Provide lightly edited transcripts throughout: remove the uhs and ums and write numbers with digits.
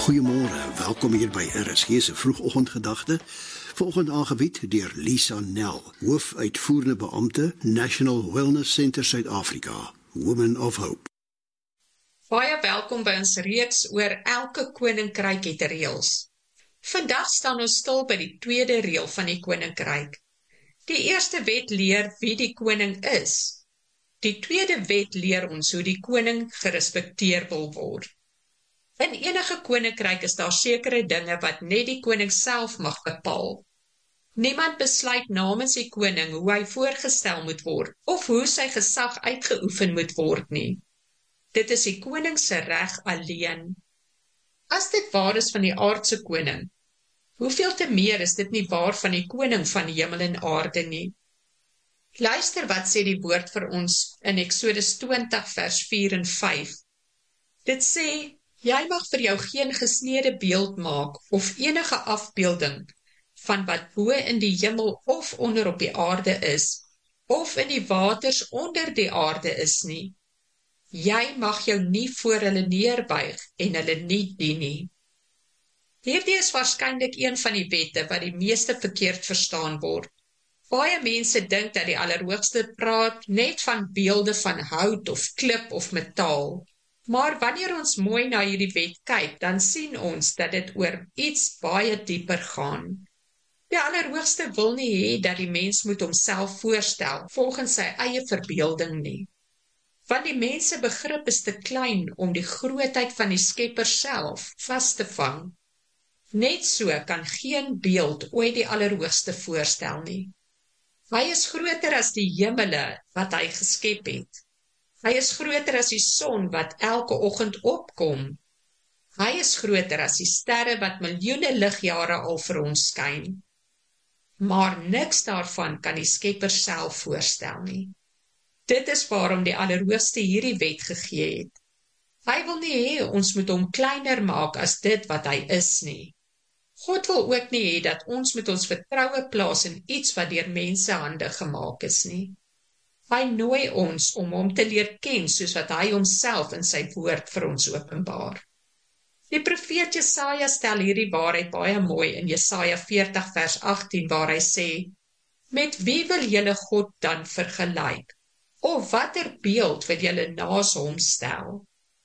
Goeiemôre, welkom hier by RSG se vroegoggendgedagte. Vanoggend aangebied deur Lisa Nel, hoofuitvoerende beampte, National Wellness Centre Suid-Afrika, Women of Hope. Baie welkom by ons reeks oor elke koninkryk het reëls. Vandag staan ons stil by die tweede reël van die koninkryk. Die eerste wet leer wie die koning is. Die tweede wet leer ons hoe die koning gerespekteer wil word. In enige koninkryk is daar sekere dinge wat net die koning self mag bepaal. Niemand besluit namens die koning hoe hy voorgestel moet word, of hoe sy gesag uitgeoefen moet word nie. Dit is die koning se reg alleen. As dit waar is van die aardse koning, hoeveel te meer is dit nie waar van die koning van hemel en aarde nie. Luister wat sê die woord vir ons in Eksodus 20 vers 4 en 5. Dit sê, jy mag vir jou geen gesnede beeld maak of enige afbeelding van wat bo in die hemel of onder op die aarde is, of in die waters onder die aarde is nie. Jy mag jou nie voor hulle neerbuig en hulle nie dien nie. Hierdie is waarskynlik een van die wette wat die meeste verkeerd verstaan word. Baie mense dink dat die Allerhoogste praat net van beelde van hout of klip of metaal. Maar wanneer ons mooi na hierdie wet kyk, dan sien ons dat dit oor iets baie dieper gaan. Die Allerhoogste wil nie hê dat die mens moet homself voorstel volgens sy eie verbeelding nie. Want die mens se begrip is te klein om die grootheid van die Skepper self vas te vang. Net so kan geen beeld ooit die Allerhoogste voorstel nie. Hy is groter as die hemele wat hy geskep het. Hy is groter as die son wat elke oggend opkom. Hy is groter as die sterre wat miljoene ligjare al vir ons skyn. Maar niks daarvan kan die Skepper self voorstel nie. Dit is waarom die Allerhoogste hierdie wet gegee het. Hy wil nie hê ons moet hom kleiner maak as dit wat hy is nie. God wil ook nie hê dat ons met ons vertroue plaas in iets wat deur mense hande gemaak is nie. Hy nooi ons om hom te leer ken soos wat hy homself in sy woord vir ons openbaar. Die profeet Jesaja stel hierdie waarheid baie mooi in Jesaja 40 vers 18 waar hy sê, met wie wil julle God dan vergelyk? Of watter beeld wil julle naas hom stel?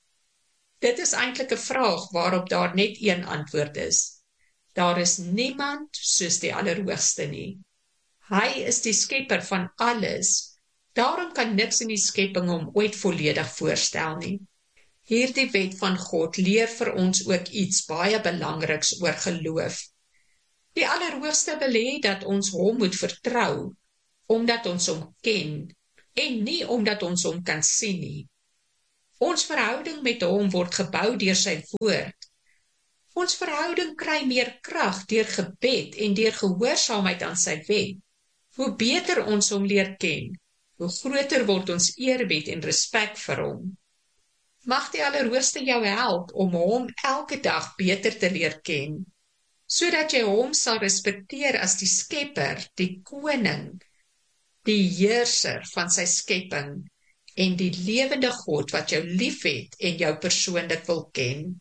Dit is eintlik 'n vraag waarop daar net een antwoord is. Daar is niemand soos die Allerhoogste nie. Hy is die skepper van alles. Daarom kan niks in die skepping hom ooit volledig voorstel nie. Hierdie wet van God leer vir ons ook iets baie belangriks oor geloof. Die Allerhoogste wil hê dat ons hom moet vertrou, omdat ons hom ken, en nie omdat ons hom kan sien nie. Ons verhouding met hom word gebou deur sy woord. Ons verhouding kry meer krag deur gebed en deur gehoorsaamheid aan sy wet. Hoe beter ons hom leer ken, hoe groter word ons eerbied en respek vir hom. Mag die Allerhoogste jou help om hom elke dag beter te leer ken, sodat jy hom sal respekteer as die Skepper, die koning, die heerser van sy skepping en die lewende God wat jou liefhet en jou persoonlik wil ken.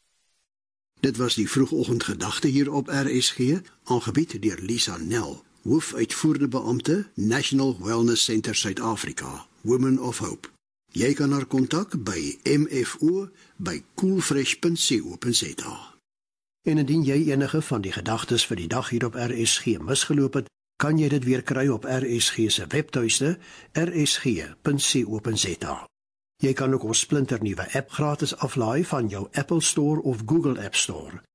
Dit was die vroegoggendgedagte hier op RSG, aangebied deur Lisa Nel, hoofuitvoerende beampte, National Wellness Centre Suid-Afrika, Women of Hope. Jy kan haar kontak by mfo@coolfresh.co.za. En indien jy enige van die gedagtes vir die dag hier op RSG misgeloop het, kan jy dit weer kry op RSG se webtuiste, rsg.co.za. Jy kan ook ons splinternuwe app gratis aflaai van jou Apple Store of Google App Store.